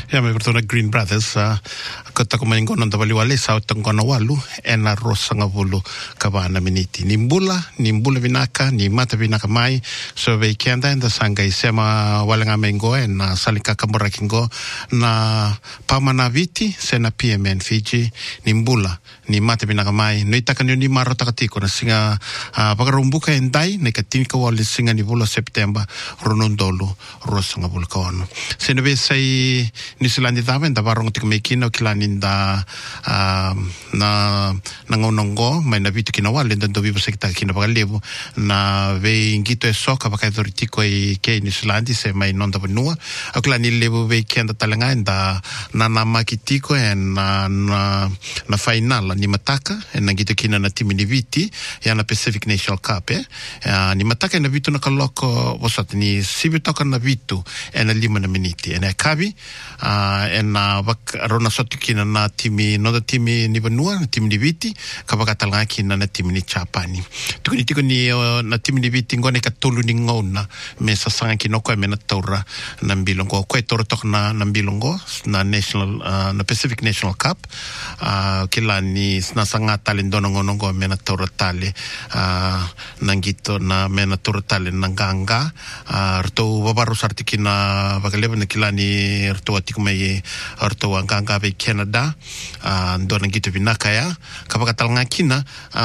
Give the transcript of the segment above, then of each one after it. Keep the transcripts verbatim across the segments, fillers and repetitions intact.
Ya me pertona Green Brothers uh, kota kumaingo nanda waliwale sa tangona walu ena rosanga bulu kabana miniti nimbula nimbula vinaka ni mata vinaka mai so ve kenda enda sanga isema walanga mengo ena salika kamora kingo na pamana viti sena P M N Fiji nimbula ni mata vinaka mai no itaka ni maro takatiko na singa uh, pagarumbuka endai ne katinka wali singa ni bula September ronondolo rosanga bulu kaono sena ve sai New Zealand dava nda varong tik mekina kilani nda na nangonongo mai na vitu kina wale nda vivo sekta kina bagalevo na ve ingito e soka baka dortiko e ke New Zealand se mai nonda vanua aklani levo ve kenda talanga nda na na makitiko en na na final ni mataka en ngito kina na timu ni viti ya na Pacific National Cup eh ni mataka na vitu na kaloko wasat ni sibitoka na vitu en lima na miniti en kabi Uh, en na wak rona sotu kina na timi no da timi ni vanua na timi ni viti kabakatalanga kina na timi ni Japani tukuni tiko ni uh, na timi ni viti ngone ka tolu ni ngona me sasanga kino ko me na taura na mbilongo ko toro tok na na mbilongo na national uh, na Pacific National Cup uh, kila ni na sanga talendono ngono ngo me na taura tale uh, nangito na me na taura tale nanganga uh, rto babaru sartikina bagaleba na kila ni rto tikumai orto anganga be Canada uh, ndona gitu binaka ya kapakatalanga kina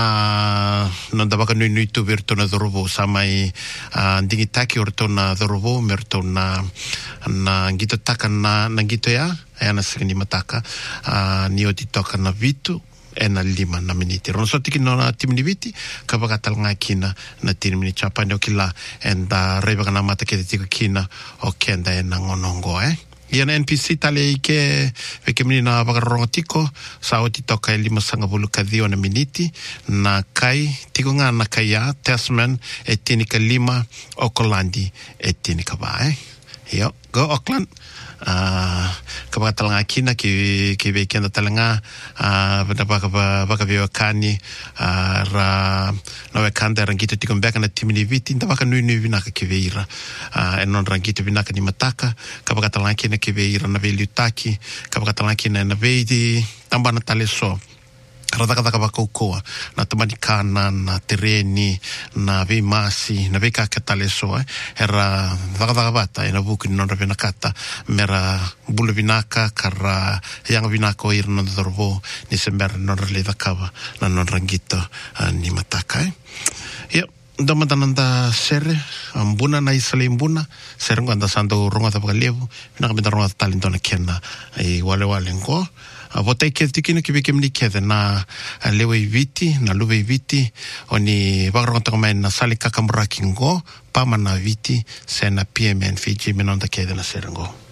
uh, nonda baka nui nui tu virto na dorobo samai uh, ndingitaki orto na dorobo merto na na gitu taka na na gitu ya ayana sikini mataka uh, niyo titoka na vitu ena lima na miniti rono so tiki no na timu ni viti kapakatalanga kina na timu ni Japani okila enda reba kana mata kete tiko kina okenda ena ngonongo eh Ia na N P C tale ike veke mini na wakarongatiko sa oti toka e lima sanga bulu kadhio na miniti na kai tiko nga na kaya Tasman e tinika lima Aucklandi e tinika ba eh Yo, go Auckland uh, kapaka talanga kina ki, ki vekenda talanga uh, vada baka baka vio kani uh, ra na wekanda rangito tiko mbeka na timini viti nda baka nui nui vinaka ki veira uh, enon rangito vinaka ni mataka kapaka talanga kina ki veira na vei liutaki kapaka talanga kina na vei di tamba na tale so Radakadaka bakaukoa na tamani kana na tereni na vei masi na vei kakatale so eh era dakadaka bata ina buku ni nonra vinakata mera bulu vinaka kara yang vinaka o irno dorbo ni sembera nonra le dakava na nonra ngito uh, ni mataka eh yep Ndama tananda sere ambuna na isale mbuna sere nganda sando ronga tapakalevu vinaka binda ronga talentona kena i wale wale ngo Vota i kete tikina ki veke mni kete na lewe i viti, na luwe i viti, o ni wakarongataka mai na sali kakamuraki ngo, pama na viti, se na P M N Fiji minonda kete na serengo.